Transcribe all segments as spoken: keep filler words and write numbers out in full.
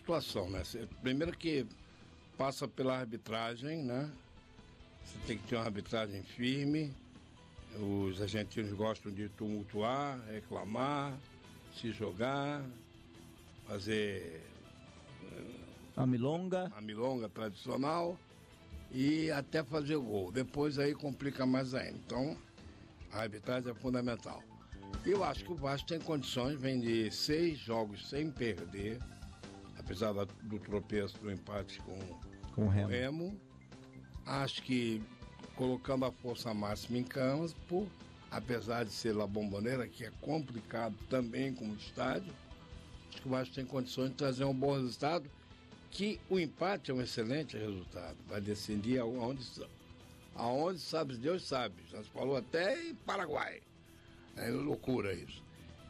situação, né? Primeiro que passa pela arbitragem, né? Você tem que ter uma arbitragem firme. Os argentinos gostam de tumultuar, reclamar, se jogar, fazer a milonga. A milonga tradicional e até fazer gol. Depois aí complica mais ainda. Então, a arbitragem é fundamental. Eu acho que o Vasco tem condições, vem de seis jogos sem perder, apesar do tropeço do empate com, com o Remo. Remo. Acho que colocando a força máxima em campo, apesar de ser La Bombonera, que é complicado também como estádio, acho que o Vasco tem condições de trazer um bom resultado, que o empate é um excelente resultado, vai decidir aonde, aonde sabe Deus sabe, já se falou até em Paraguai, é loucura isso.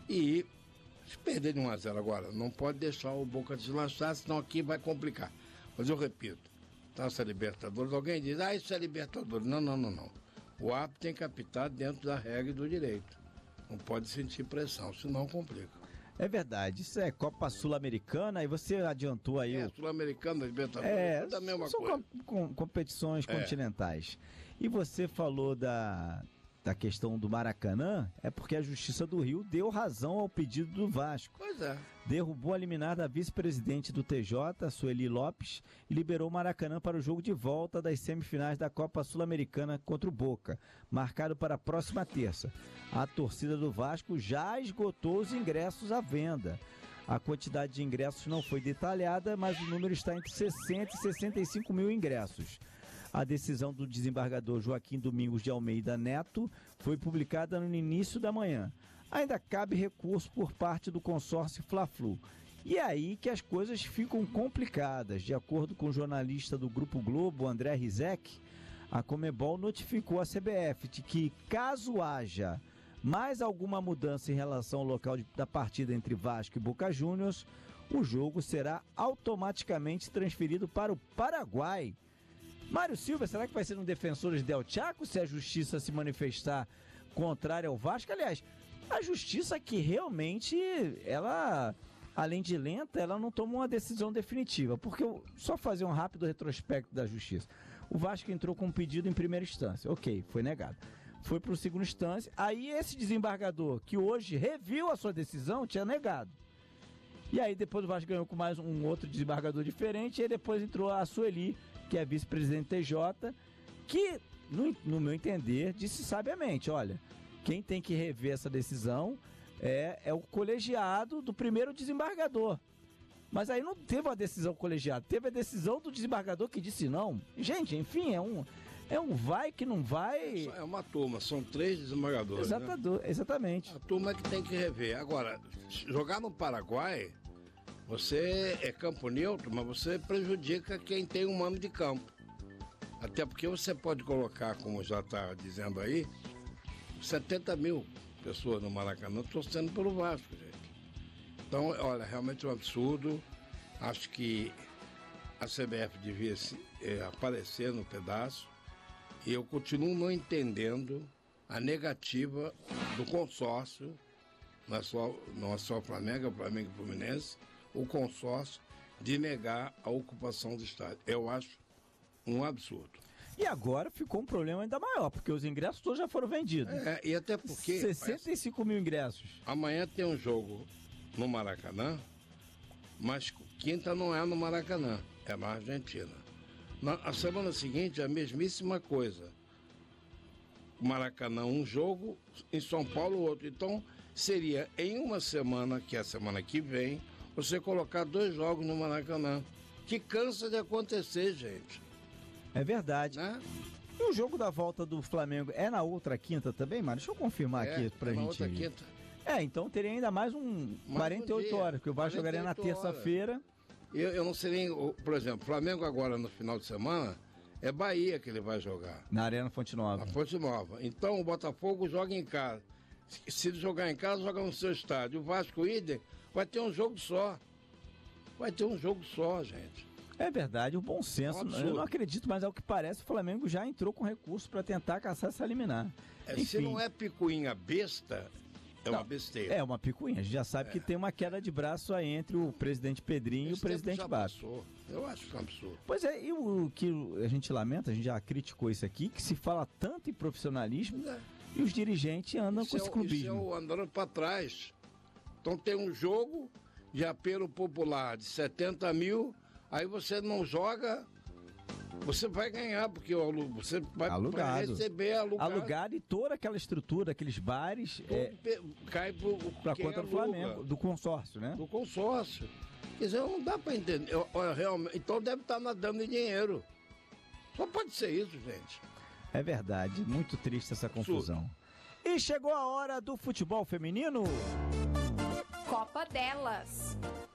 E se perder de um a zero agora, não pode deixar o Boca deslanchar, senão aqui vai complicar. Mas eu repito, Taça Libertadores, alguém diz, ah, isso é Libertadores. Não, não, não, não. O árbitro tem que apitar dentro da regra e do direito. Não pode sentir pressão, senão complica. É verdade, isso é Copa Sul-Americana e você adiantou aí... É, o... Sul-Americana, Libertadores, é, tudo a mesma são coisa. Com, com, competições é. continentais. E você falou da... da questão do Maracanã, é porque a Justiça do Rio deu razão ao pedido do Vasco. Pois é. Derrubou a liminar da vice-presidente do T J, Sueli Lopes, e liberou o Maracanã para o jogo de volta das semifinais da Copa Sul-Americana contra o Boca, marcado para a próxima terça. A torcida do Vasco já esgotou os ingressos à venda. A quantidade de ingressos não foi detalhada, mas o número está entre sessenta e sessenta e cinco mil ingressos. A decisão do desembargador Joaquim Domingos de Almeida Neto foi publicada no início da manhã. Ainda cabe recurso por parte do consórcio Fla-Flu. E é aí que as coisas ficam complicadas. De acordo com o jornalista do Grupo Globo, André Rizek, a Conmebol notificou a C B F de que, caso haja mais alguma mudança em relação ao local de, da partida entre Vasco e Boca Juniors, o jogo será automaticamente transferido para o Paraguai. Mário Silva, será que vai ser um Defensores del Chaco se a justiça se manifestar contrária ao Vasco? Aliás, a justiça que realmente, ela, além de lenta, ela não tomou uma decisão definitiva, porque eu, só fazer um rápido retrospecto da justiça. O Vasco entrou com um pedido em primeira instância, ok, foi negado. Foi para o segunda instância, aí esse desembargador, que hoje reviu a sua decisão, tinha negado. E aí depois o Vasco ganhou com mais um outro desembargador diferente, e aí depois entrou a Sueli, que é vice-presidente T J, que, no, no meu entender, disse sabiamente, olha, quem tem que rever essa decisão é, é o colegiado do primeiro desembargador. Mas aí não teve a decisão colegiada, teve a decisão do desembargador que disse não. Gente, enfim, é um, é um vai que não vai... É uma turma, são três desembargadores, Exatador, né? Exatamente. A turma é que tem que rever. Agora, jogar no Paraguai... Você é campo neutro, mas você prejudica quem tem um mano de campo. Até porque você pode colocar, como já está dizendo aí, setenta mil pessoas no Maracanã torcendo pelo Vasco, gente. Então, olha, realmente é um absurdo. Acho que a C B F devia é, aparecer no pedaço. E eu continuo não entendendo a negativa do consórcio, não é só, não é só o Flamengo, é o Flamengo e o Fluminense, o consórcio de negar a ocupação do estádio. Eu acho um absurdo. E agora ficou um problema ainda maior, porque os ingressos todos já foram vendidos. É, e até porque... sessenta e cinco mil ingressos. Amanhã tem um jogo no Maracanã, mas quinta não é no Maracanã, é na Argentina. Na a semana seguinte é a mesmíssima coisa. Maracanã um jogo, em São Paulo outro. Então seria em uma semana, que é a semana que vem, você colocar dois jogos no Maracanã, que cansa de acontecer, gente. É verdade. Né? E o jogo da volta do Flamengo é na outra quinta também, Mário? Deixa eu confirmar é, aqui pra é gente. Na outra ir. quinta. É, então teria ainda mais um mais quarenta e oito um horas, porque o Vasco jogaria na terça-feira. Eu, eu não sei nem, por exemplo, Flamengo agora no final de semana é Bahia que ele vai jogar. Na Arena Fonte Nova. Na Fonte Nova. Então o Botafogo joga em casa. Se ele jogar em casa, joga no seu estádio. O Vasco idem, vai ter um jogo só. Vai ter um jogo só, gente. É verdade, o bom senso. É um eu não acredito, mas ao que parece, o Flamengo já entrou com recurso para tentar caçar essa liminar. É, se não é picuinha besta, É Não, uma besteira. É uma picuinha. A gente já sabe é. que tem uma queda de braço aí entre o presidente Pedrinho Esse e o presidente Bato. Eu acho que é um absurdo. Pois é, e o que a gente lamenta, a gente já criticou isso aqui, que se fala tanto em profissionalismo é. e os dirigentes andam isso com é, esse clubismo. Isso é o andando para trás. Então tem um jogo de apelo popular de setenta mil, aí você não joga... Você vai ganhar, porque você vai, vai receber alugado. Alugado e toda aquela estrutura, aqueles bares... É, cai para conta do Flamengo, do consórcio, né? Do consórcio. Quer dizer, não dá para entender. Eu, eu, realmente, então deve estar nadando em dinheiro. Só pode ser isso, gente. É verdade, muito triste essa confusão. Sul. E chegou a hora do futebol feminino. Copa delas.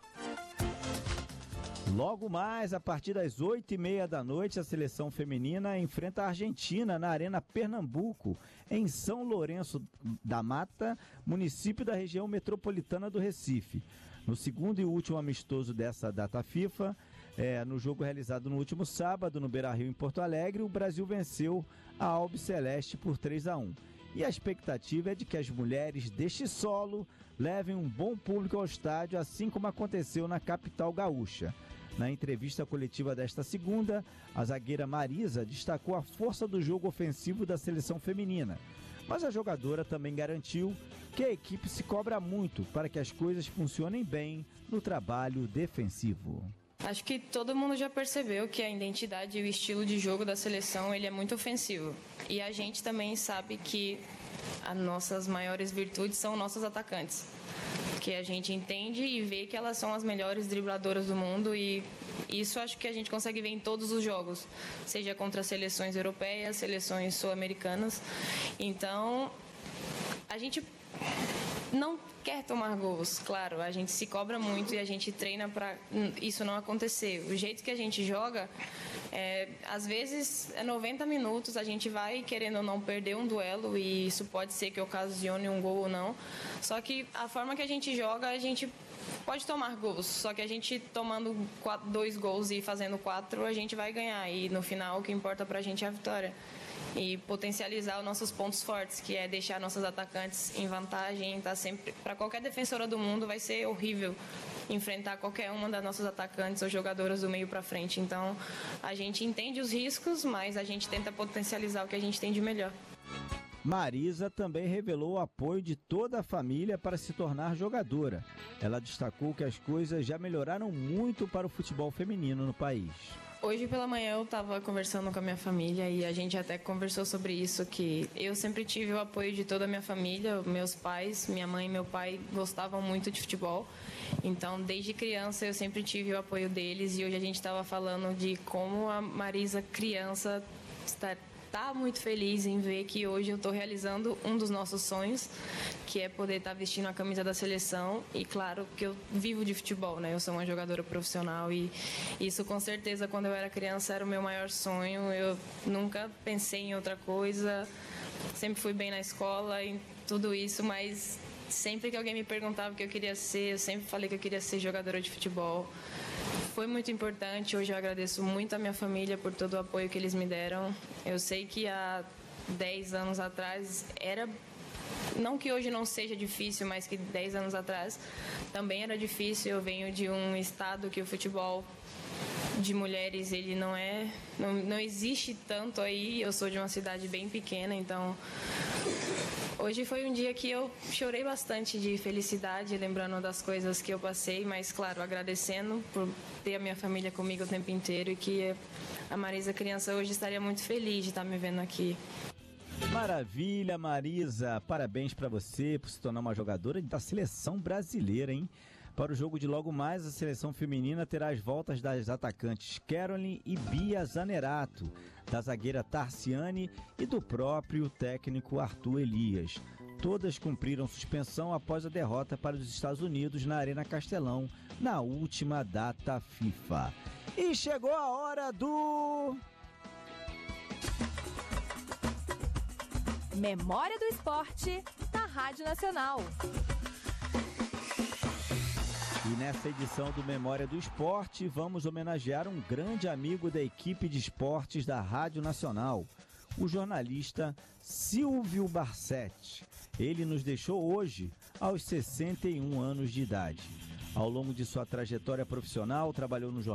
Logo mais, a partir das oito e meia da noite, a seleção feminina enfrenta a Argentina na Arena Pernambuco, em São Lourenço da Mata, município da região metropolitana do Recife. No segundo e último amistoso dessa data FIFA, é, no jogo realizado no último sábado, no Beira-Rio, em Porto Alegre, o Brasil venceu a Albiceleste por três a um. E a expectativa é de que as mulheres deste solo levem um bom público ao estádio, assim como aconteceu na capital gaúcha. Na entrevista coletiva desta segunda, a zagueira Marisa destacou a força do jogo ofensivo da seleção feminina. Mas a jogadora também garantiu que a equipe se cobra muito para que as coisas funcionem bem no trabalho defensivo. Acho que todo mundo já percebeu que a identidade e o estilo de jogo da seleção ele é muito ofensivo. E a gente também sabe que as nossas maiores virtudes são nossos atacantes. Que a gente entende e vê que elas são as melhores dribladoras do mundo, e isso acho que a gente consegue ver em todos os jogos, seja contra seleções europeias, seleções sul-americanas. Então, a gente não quer tomar gols, claro, a gente se cobra muito e a gente treina para isso não acontecer. O jeito que a gente joga, é, às vezes é noventa minutos, a gente vai querendo ou não perder um duelo, e isso pode ser que ocasione um gol ou não. Só que a forma que a gente joga, a gente pode tomar gols, só que a gente tomando quatro, dois gols e fazendo quatro, a gente vai ganhar, e no final o que importa pra gente é a vitória. E potencializar os nossos pontos fortes, que é deixar nossos atacantes em vantagem, tá sempre... Para qualquer defensora do mundo vai ser horrível enfrentar qualquer uma das nossas atacantes ou jogadoras do meio para frente. Então, a gente entende os riscos, mas a gente tenta potencializar o que a gente tem de melhor. Marisa também revelou o apoio de toda a família para se tornar jogadora. Ela destacou que as coisas já melhoraram muito para o futebol feminino no país. Hoje pela manhã eu estava conversando com a minha família e a gente até conversou sobre isso, que eu sempre tive o apoio de toda a minha família, meus pais, minha mãe e meu pai gostavam muito de futebol, então desde criança eu sempre tive o apoio deles, e hoje a gente estava falando de como a Marisa criança está tá muito feliz em ver que hoje eu estou realizando um dos nossos sonhos, que é poder estar tá vestindo a camisa da seleção. E claro que eu vivo de futebol, né? Eu sou uma jogadora profissional, e isso com certeza quando eu era criança era o meu maior sonho. Eu nunca pensei em outra coisa, sempre fui bem na escola e tudo isso, mas sempre que alguém me perguntava o que eu queria ser, eu sempre falei que eu queria ser jogadora de futebol. Foi muito importante. Hoje eu agradeço muito a minha família por todo o apoio que eles me deram. Eu sei que há dez anos atrás era... Não que hoje não seja difícil, mas que dez anos atrás também era difícil. Eu venho de um estado que o futebol de mulheres ele não é... Não, não existe tanto aí. Eu sou de uma cidade bem pequena, então... Hoje foi um dia que eu chorei bastante de felicidade, lembrando das coisas que eu passei, mas, claro, agradecendo por ter a minha família comigo o tempo inteiro, e que a Marisa criança hoje estaria muito feliz de estar me vendo aqui. Maravilha, Marisa! Parabéns para você por se tornar uma jogadora da seleção brasileira, hein? Para o jogo de logo mais, a seleção feminina terá as voltas das atacantes Caroline e Bia Zanerato, da zagueira Tarciane e do próprio técnico Arthur Elias. Todas cumpriram suspensão após a derrota para os Estados Unidos na Arena Castelão, na última data FIFA. E chegou a hora do... Memória do Esporte, na Rádio Nacional. E nessa edição do Memória do Esporte, vamos homenagear um grande amigo da equipe de esportes da Rádio Nacional, o jornalista Silvio Barsetti. Ele nos deixou hoje, aos sessenta e um anos de idade. Ao longo de sua trajetória profissional, trabalhou no jornal